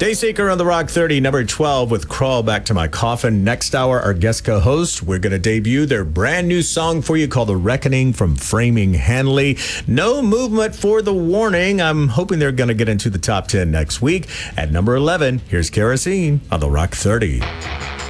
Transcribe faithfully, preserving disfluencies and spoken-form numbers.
Dayseeker on the Rock thirty, number twelve with Crawl Back to My Coffin. Next hour, our guest co-host, we're going to debut their brand new song for you called The Reckoning from Framing Hanley. No movement for The Warning. I'm hoping they're going to get into the top ten next week. At number eleven, here's Kerosene on the Rock thirty.